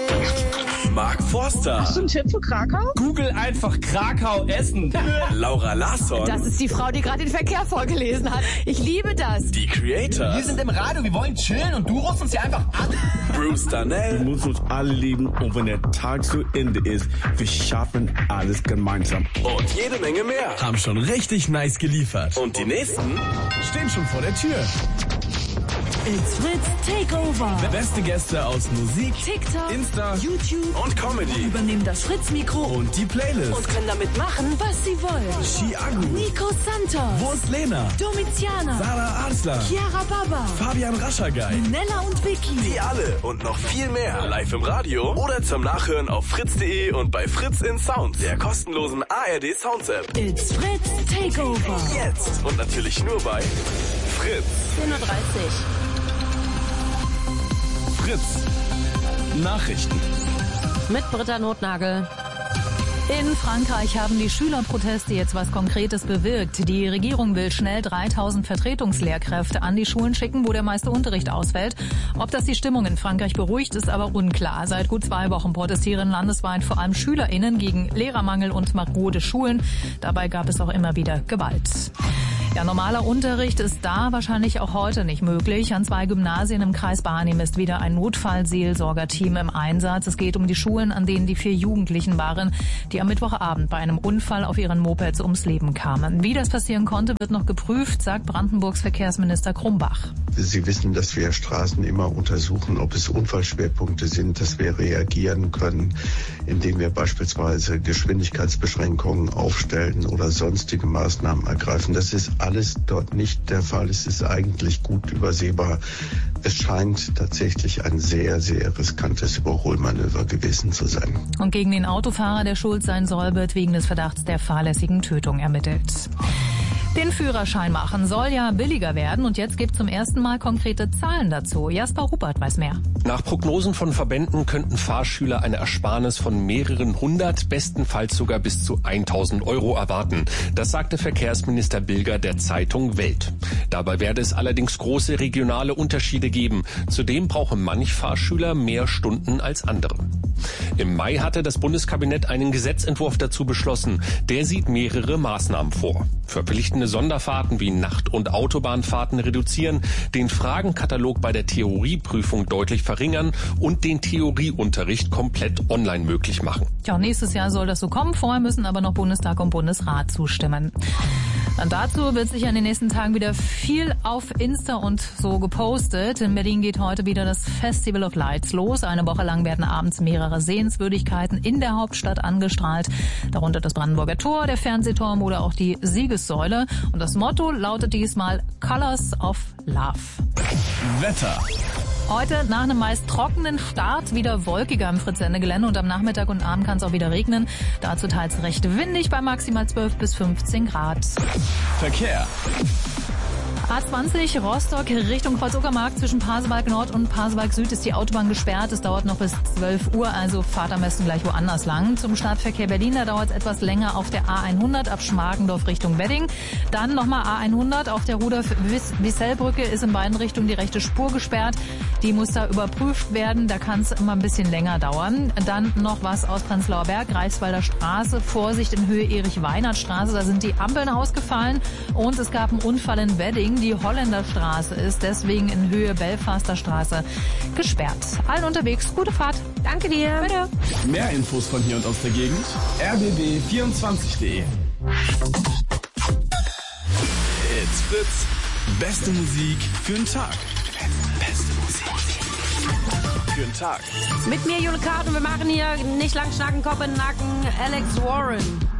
Mark Forster. Hast du einen Tipp für Krakau? Google einfach Krakau essen. Laura Larsson. Das ist die Frau, die gerade den Verkehr vorgelesen hat. Ich liebe das. Die Creators. Wir sind im Radio, wir wollen chillen und du rufst uns hier einfach an. Bruce Darnell. Wir müssen uns alle lieben und wenn der Tag zu Ende ist, wir schaffen alles gemeinsam. Und jede Menge mehr. Haben schon richtig nice geliefert. Und die nächsten stehen schon vor der Tür. It's Fritz Takeover. Beste Gäste aus Musik, TikTok, Insta, YouTube und Comedy. Übernehmen das Fritz-Mikro Und die Playlist. und können damit machen, was sie wollen. Chiago. Nico Santos, Wo ist Lena? Domiziana, Sarah Arslan. Chiara Baba, Fabian Raschagay. Nella und Vicky. Die alle und noch viel mehr live im Radio oder zum Nachhören auf fritz.de und bei Fritz in Sound, der kostenlosen ARD Sounds App. It's Fritz Takeover. Jetzt und natürlich nur bei Fritz. 10:30 Uhr. Fritz. Nachrichten. Mit Britta Notnagel. In Frankreich haben die Schülerproteste jetzt was Konkretes bewirkt. Die Regierung will schnell 3000 Vertretungslehrkräfte an die Schulen schicken, wo der meiste Unterricht ausfällt. Ob das die Stimmung in Frankreich beruhigt, ist aber unklar. Seit gut 2 Wochen protestieren landesweit vor allem SchülerInnen gegen Lehrermangel und marode Schulen. Dabei gab es auch immer wieder Gewalt. Ja, normaler Unterricht ist da wahrscheinlich auch heute nicht möglich. An 2 Gymnasien im Kreis Barnim ist wieder ein Notfallseelsorgerteam im Einsatz. Es geht um die Schulen, an denen die 4 Jugendlichen waren, die am Mittwochabend bei einem Unfall auf ihren Mopeds ums Leben kamen. Wie das passieren konnte, wird noch geprüft, sagt Brandenburgs Verkehrsminister Krumbach. Sie wissen, dass wir Straßen immer untersuchen, ob es Unfallschwerpunkte sind, dass wir reagieren können, indem wir beispielsweise Geschwindigkeitsbeschränkungen aufstellen oder sonstige Maßnahmen ergreifen. Das ist alles dort nicht der Fall. Es ist eigentlich gut übersehbar. Es scheint tatsächlich ein sehr, sehr riskantes Überholmanöver gewesen zu sein. Und gegen den Autofahrer, der schuld sein soll, wird wegen des Verdachts der fahrlässigen Tötung ermittelt. Den Führerschein machen soll ja billiger werden und jetzt gibt es zum ersten Mal konkrete Zahlen dazu. Jasper Ruppert weiß mehr. Nach Prognosen von Verbänden könnten Fahrschüler eine Ersparnis von mehreren hundert, bestenfalls sogar bis zu 1.000 Euro erwarten. Das sagte Verkehrsminister Bilger der Zeitung Welt. Dabei werde es allerdings große regionale Unterschiede geben. Zudem brauche manch Fahrschüler mehr Stunden als andere. Im Mai hatte das Bundeskabinett einen Gesetzentwurf dazu beschlossen. Der sieht mehrere Maßnahmen vor. Verpflichtende Sonderfahrten wie Nacht- und Autobahnfahrten reduzieren, den Fragenkatalog bei der Theorieprüfung deutlich verringern und den Theorieunterricht komplett online möglich machen. Ja, nächstes Jahr soll das so kommen. Vorher müssen aber noch Bundestag und Bundesrat zustimmen. Dann dazu wird sich in den nächsten Tagen wieder viel auf Insta und so gepostet. In Berlin geht heute wieder das Festival of Lights los. Eine Woche lang werden abends mehrere Sehenswürdigkeiten in der Hauptstadt angestrahlt. Darunter das Brandenburger Tor, der Fernsehturm oder auch die Siegessäule. Und das Motto lautet diesmal Colors of Love. Wetter. Heute nach einem meist trockenen Start wieder wolkiger im Fritz-Sende-Gelände und am Nachmittag und Abend kann es auch wieder regnen. Dazu teils recht windig bei maximal 12 bis 15 Grad. Verkehr. A20 Rostock Richtung Kreuz-Uckermark zwischen Pasewalk Nord und Pasewalk Süd ist die Autobahn gesperrt. Es dauert noch bis 12 Uhr, also fahrt am besten gleich woanders lang. Zum Stadtverkehr Berlin, da dauert es etwas länger auf der A100 ab Schmargendorf Richtung Wedding. Dann nochmal A100 auf der Rudolf-Wissell-Brücke ist in beiden Richtungen die rechte Spur gesperrt. Die muss da überprüft werden, da kann es immer ein bisschen länger dauern. Dann noch was aus Prenzlauer Berg, Greifswalder Straße, Vorsicht in Höhe Erich-Weinert-Straße, da sind die Ampeln ausgefallen und es gab einen Unfall in Wedding. Die Holländerstraße ist deswegen in Höhe Belfaster Straße gesperrt. Allen unterwegs, gute Fahrt. Danke dir. Bitte. Mehr Infos von hier und aus der Gegend. rbb24.de. It's Fritz. Beste Musik für den Tag. Beste Musik für den Tag. Mit mir, Jule Kart, und wir machen hier nicht lang schnacken, Kopf in den Nacken, Alex Warren.